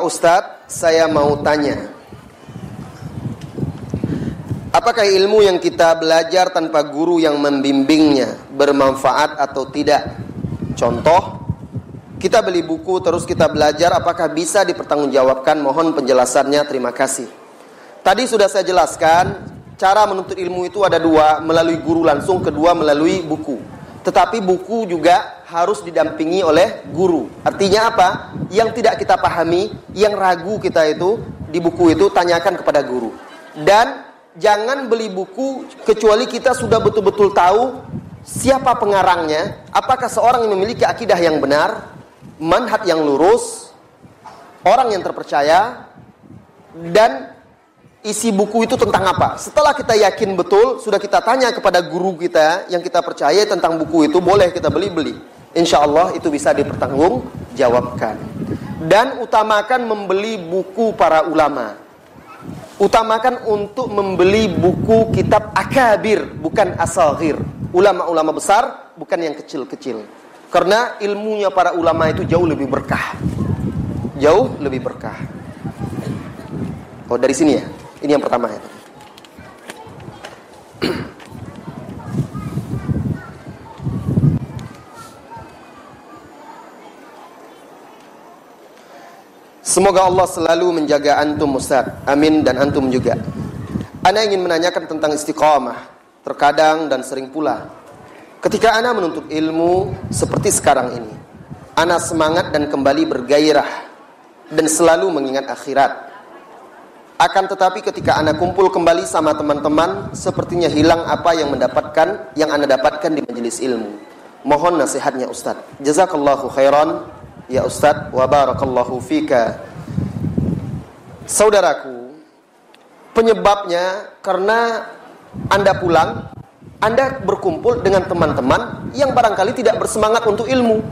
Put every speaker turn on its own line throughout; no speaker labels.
Pak Ustadz, saya mau tanya, apakah ilmu yang kita belajar tanpa guru yang membimbingnya bermanfaat atau tidak? Contoh, kita beli buku terus kita belajar, apakah bisa dipertanggungjawabkan? Mohon penjelasannya, terima kasih. Tadi sudah saya jelaskan, cara menuntut ilmu itu ada dua, melalui guru langsung, kedua melalui buku. Tetapi buku juga harus didampingi oleh guru. Artinya apa? Yang tidak kita pahami, yang ragu kita itu, di buku itu tanyakan kepada guru. Dan jangan beli buku kecuali kita sudah betul-betul tahu siapa pengarangnya, apakah seorang yang memiliki akidah yang benar, manhaj yang lurus, orang yang terpercaya, dan isi buku itu tentang apa. Setelah kita yakin betul, sudah kita tanya kepada guru kita yang kita percaya tentang buku itu, boleh kita beli. Insya Allah itu bisa dipertanggungjawabkan. Dan utamakan membeli buku para ulama. Utamakan untuk membeli buku kitab akabir, bukan asaghir. Ulama-ulama besar, bukan yang kecil-kecil. Karena ilmunya para ulama itu jauh lebih berkah. Jauh lebih berkah. Oh, dari sini ya? Ini yang pertama ya. Semoga Allah selalu menjaga antum Ustaz. Amin, dan antum juga. Ana ingin menanyakan tentang istiqamah. Terkadang dan sering pula, ketika ana menuntut ilmu seperti sekarang ini, ana semangat dan kembali bergairah dan selalu mengingat akhirat. Akan tetapi ketika ana kumpul kembali sama teman-teman, sepertinya hilang apa yang ana dapatkan di majelis ilmu. Mohon nasihatnya Ustaz. Jazakallahu khairan ya Ustaz wa barakallahu fika. Saudaraku, penyebabnya karena Anda pulang, Anda berkumpul dengan teman-teman yang barangkali tidak bersemangat untuk ilmu.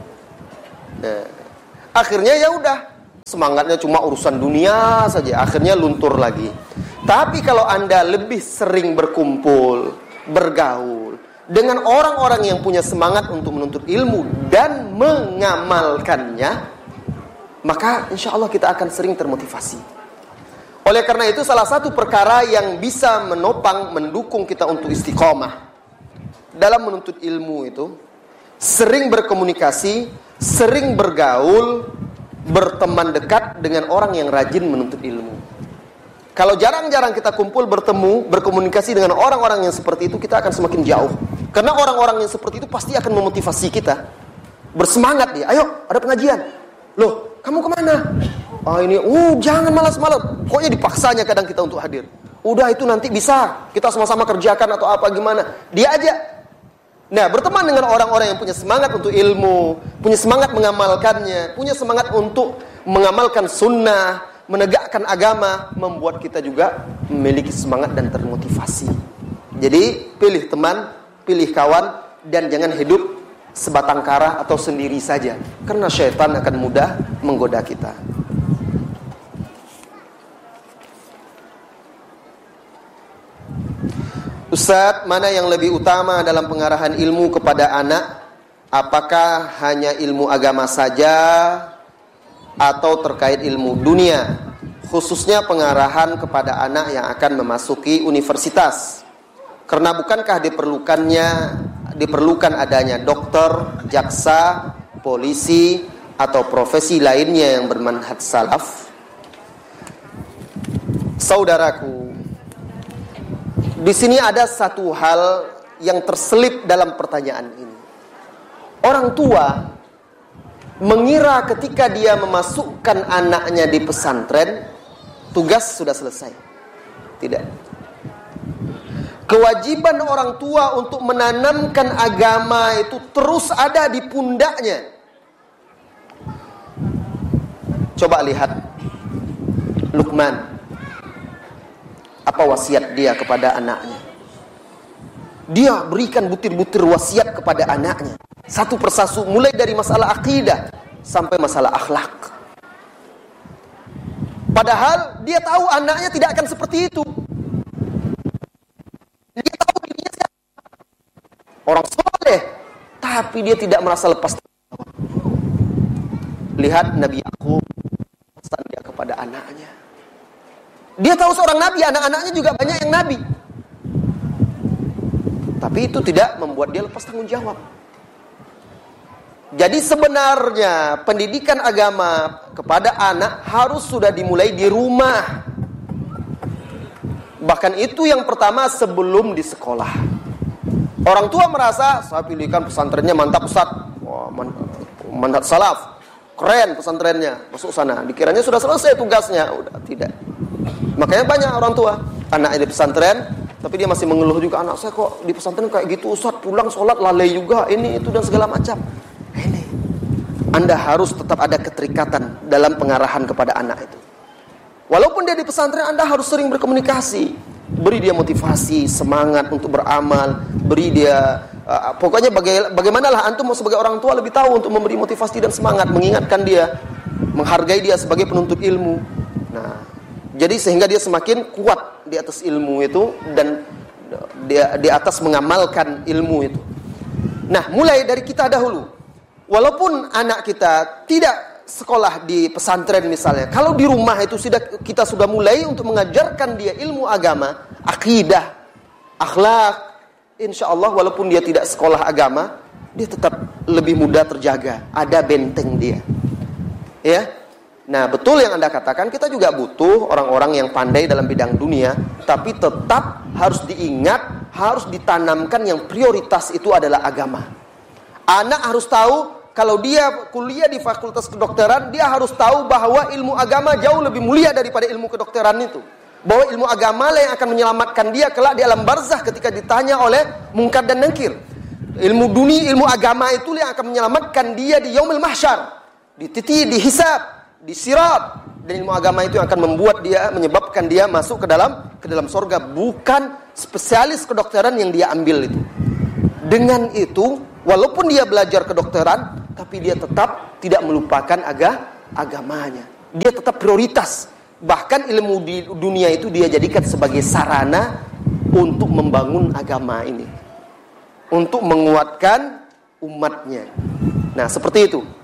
Akhirnya ya udah, semangatnya cuma urusan dunia saja, akhirnya luntur lagi. Tapi kalau Anda lebih sering berkumpul, bergaul dengan orang-orang yang punya semangat untuk menuntut ilmu dan mengamalkannya, maka insya Allah kita akan sering termotivasi. Oleh karena itu, salah satu perkara yang bisa menopang, mendukung kita untuk istiqomah dalam menuntut ilmu itu, sering berkomunikasi, sering bergaul, berteman dekat dengan orang yang rajin menuntut ilmu. Kalau jarang-jarang kita kumpul, bertemu, berkomunikasi dengan orang-orang yang seperti itu, kita akan semakin jauh. Karena orang-orang yang seperti itu pasti akan memotivasi kita. Bersemangat dia, ayo ada pengajian. Loh, kamu kemana? Ini, jangan malas-malas. Pokoknya dipaksanya kadang kita untuk hadir. Udah itu nanti bisa, kita sama-sama kerjakan atau apa gimana. Dia aja. Nah, berteman dengan orang-orang yang punya semangat untuk ilmu, punya semangat mengamalkannya, punya semangat untuk mengamalkan sunnah, menegakkan agama, membuat kita juga memiliki semangat dan termotivasi. Jadi, pilih teman, pilih kawan, dan jangan hidup sebatang kara atau sendiri saja. Karena syaitan akan mudah menggoda kita. Ustaz, mana yang lebih utama dalam pengarahan ilmu kepada anak? Apakah hanya ilmu agama saja atau terkait ilmu dunia? Khususnya pengarahan kepada anak yang akan memasuki universitas. Karena bukankah diperlukan adanya dokter, jaksa, polisi, atau profesi lainnya yang bermanhaj salaf? Saudaraku, di sini ada satu hal yang terselip dalam pertanyaan ini. Orang tua mengira ketika dia memasukkan anaknya di pesantren, tugas sudah selesai. Tidak. Kewajiban orang tua untuk menanamkan agama itu terus ada di pundaknya. Coba lihat Luqman. Apa wasiat dia kepada anaknya? Dia berikan butir-butir wasiat kepada anaknya. Satu persatu, mulai dari masalah akidah sampai masalah akhlak. Padahal dia tahu anaknya tidak akan seperti itu. Dia tahu dirinya siapa? Orang soleh, tapi dia tidak merasa lepas. Lihat Nabi Yakub, pesan dia kepada anaknya. Dia tahu seorang nabi, anak-anaknya juga banyak yang nabi. Tapi itu tidak membuat dia lepas tanggung jawab. Jadi sebenarnya pendidikan agama kepada anak harus sudah dimulai di rumah. Bahkan itu yang pertama sebelum di sekolah. Orang tua merasa, saya pilihkan pesantrennya mantap Ustaz. Wah, mantap salaf. Keren pesantrennya, masuk sana. Dikiranya sudah selesai tugasnya. Udah, tidak. Makanya banyak orang tua, anaknya di pesantren, tapi dia masih mengeluh juga, anak saya kok di pesantren kayak gitu Ustaz, pulang sholat lalai juga, ini, itu, dan segala macam. Ini, Anda harus tetap ada keterikatan dalam pengarahan kepada anak itu. Walaupun dia di pesantren, Anda harus sering berkomunikasi. Beri dia motivasi, semangat untuk beramal. Beri dia, pokoknya bagaimanalah antum sebagai orang tua lebih tahu untuk memberi motivasi dan semangat. Mengingatkan dia, menghargai dia sebagai penuntut ilmu. Nah, jadi sehingga dia semakin kuat di atas ilmu itu. Dan dia di atas mengamalkan ilmu itu. Nah, mulai dari kita dahulu. Walaupun anak kita tidak sekolah di pesantren misalnya, kalau di rumah itu kita sudah mulai untuk mengajarkan dia ilmu agama, akidah, akhlak, insya Allah walaupun dia tidak sekolah agama, dia tetap lebih mudah terjaga, ada benteng dia. Ya, nah betul yang Anda katakan, kita juga butuh orang-orang yang pandai dalam bidang dunia, tapi tetap harus diingat, harus ditanamkan yang prioritas itu adalah agama. Anak harus tahu, kalau dia kuliah di fakultas kedokteran, dia harus tahu bahwa ilmu agama jauh lebih mulia daripada ilmu kedokteran itu. Bahwa ilmu agama lah yang akan menyelamatkan dia kelak di alam barzah ketika ditanya oleh mungkar dan nakir. Ilmu dunia, ilmu agama itu yang akan menyelamatkan dia di yaumil mahsyar, di titik, di hisab, di sirat. Dan ilmu agama itu yang akan menyebabkan dia masuk ke dalam surga, bukan spesialis kedokteran yang dia ambil itu. Dengan itu, walaupun dia belajar kedokteran, tapi dia tetap tidak melupakan agamanya. Dia tetap prioritas. Bahkan ilmu di dunia itu dia jadikan sebagai sarana untuk membangun agama ini, untuk menguatkan umatnya. Nah, seperti itu.